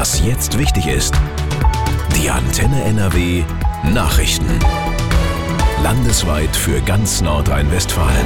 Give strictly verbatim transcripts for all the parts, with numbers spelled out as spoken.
Was jetzt wichtig ist. Die Antenne N R W Nachrichten. Landesweit für ganz Nordrhein-Westfalen.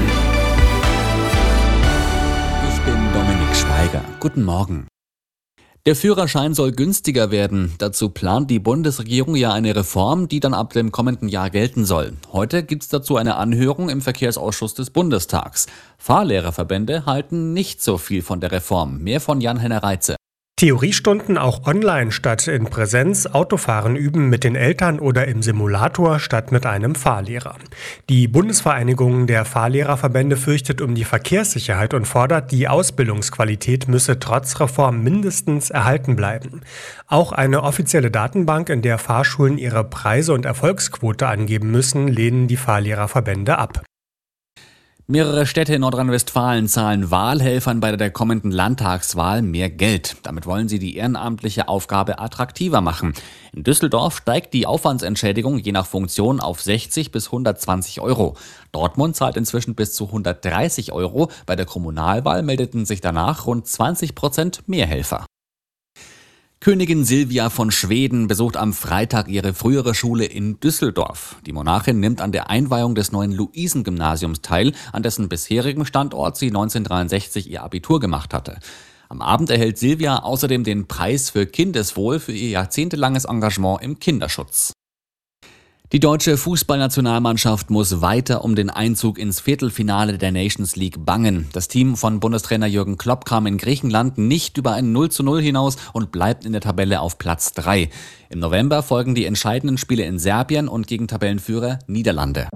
Ich bin Dominik Schweiger. Guten Morgen. Der Führerschein soll günstiger werden. Dazu plant die Bundesregierung ja eine Reform, die dann ab dem kommenden Jahr gelten soll. Heute gibt es dazu eine Anhörung im Verkehrsausschuss des Bundestags. Fahrlehrerverbände halten nicht so viel von der Reform. Mehr von Jan-Henner Reitze. Theoriestunden auch online statt in Präsenz, Autofahren üben mit den Eltern oder im Simulator statt mit einem Fahrlehrer. Die Bundesvereinigung der Fahrlehrerverbände fürchtet um die Verkehrssicherheit und fordert, die Ausbildungsqualität müsse trotz Reform mindestens erhalten bleiben. Auch eine offizielle Datenbank, in der Fahrschulen ihre Preise und Erfolgsquote angeben müssen, lehnen die Fahrlehrerverbände ab. Mehrere Städte in Nordrhein-Westfalen zahlen Wahlhelfern bei der kommenden Landtagswahl mehr Geld. Damit wollen sie die ehrenamtliche Aufgabe attraktiver machen. In Düsseldorf steigt die Aufwandsentschädigung je nach Funktion auf sechzig bis hundertzwanzig Euro. Dortmund zahlt inzwischen bis zu hundertdreißig Euro. Bei der Kommunalwahl meldeten sich danach rund zwanzig Prozent mehr Helfer. Königin Silvia von Schweden besucht am Freitag ihre frühere Schule in Düsseldorf. Die Monarchin nimmt an der Einweihung des neuen Luisen-Gymnasiums teil, an dessen bisherigem Standort sie neunzehnhundertdreiundsechzig ihr Abitur gemacht hatte. Am Abend erhält Silvia außerdem den Preis für Kindeswohl für ihr jahrzehntelanges Engagement im Kinderschutz. Die deutsche Fußballnationalmannschaft muss weiter um den Einzug ins Viertelfinale der Nations League bangen. Das Team von Bundestrainer Jürgen Klopp kam in Griechenland nicht über ein null zu null hinaus und bleibt in der Tabelle auf Platz drei. Im November folgen die entscheidenden Spiele in Serbien und gegen Tabellenführer Niederlande.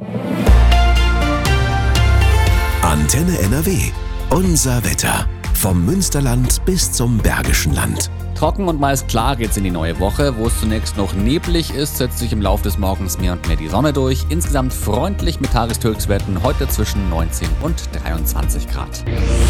Antenne N R W. Unser Wetter. Vom Münsterland bis zum Bergischen Land. Trocken und meist klar geht's in die neue Woche. Wo es zunächst noch neblig ist, setzt sich im Laufe des Morgens mehr und mehr die Sonne durch. Insgesamt freundlich mit Tageshöchstwerten heute zwischen neunzehn und dreiundzwanzig Grad.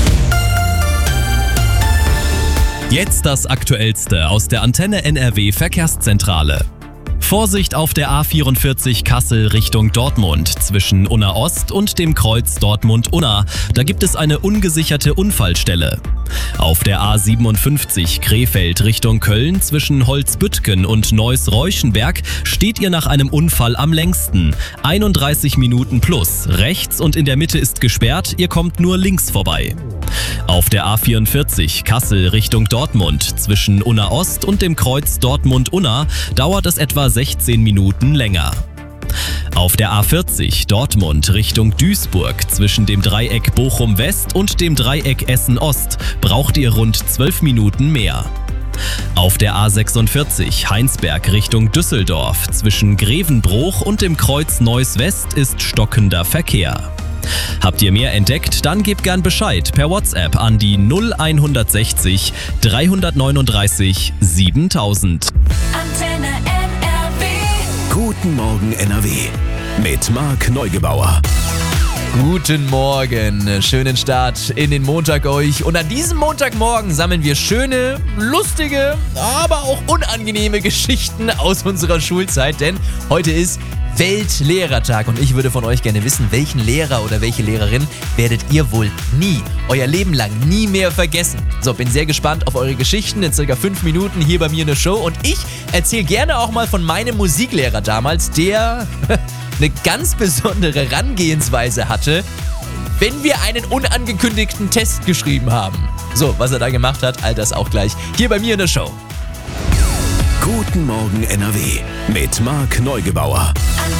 Jetzt das Aktuellste aus der Antenne N R W Verkehrszentrale. Vorsicht auf der A vierundvierzig Kassel Richtung Dortmund zwischen Unna Ost und dem Kreuz Dortmund-Unna. Da gibt es eine ungesicherte Unfallstelle. Auf der A siebenundfünfzig Krefeld Richtung Köln zwischen Holzbüttgen und Neuss-Reuschenberg steht ihr nach einem Unfall am längsten. einunddreißig Minuten plus. Rechts und in der Mitte ist gesperrt, ihr kommt nur links vorbei. Auf der A vierundvierzig Kassel Richtung Dortmund zwischen Unna Ost und dem Kreuz Dortmund-Unna dauert es etwa sechzehn Minuten länger. Auf der A vierzig Dortmund Richtung Duisburg zwischen dem Dreieck Bochum-West und dem Dreieck Essen-Ost braucht ihr rund zwölf Minuten mehr. Auf der A sechsundvierzig Heinsberg Richtung Düsseldorf zwischen Grevenbruch und dem Kreuz Neuss-West ist stockender Verkehr. Habt ihr mehr entdeckt? Dann gebt gern Bescheid per WhatsApp an die null hundertsechzig dreihundertneununddreißig siebentausend. Antenne N R W. Guten Morgen N R W. Mit Marc Neugebauer. Guten Morgen, schönen Start in den Montag euch. Und an diesem Montagmorgen sammeln wir schöne, lustige, aber auch unangenehme Geschichten aus unserer Schulzeit. Denn heute ist Weltlehrertag und ich würde von euch gerne wissen, welchen Lehrer oder welche Lehrerin werdet ihr wohl nie, euer Leben lang nie mehr vergessen. So, bin sehr gespannt auf eure Geschichten in circa fünf Minuten hier bei mir in der Show. Und ich erzähle gerne auch mal von meinem Musiklehrer damals, der eine ganz besondere Herangehensweise hatte, wenn wir einen unangekündigten Test geschrieben haben. So, was er da gemacht hat, all das auch gleich hier bei mir in der Show. Guten Morgen N R W mit Marc Neugebauer.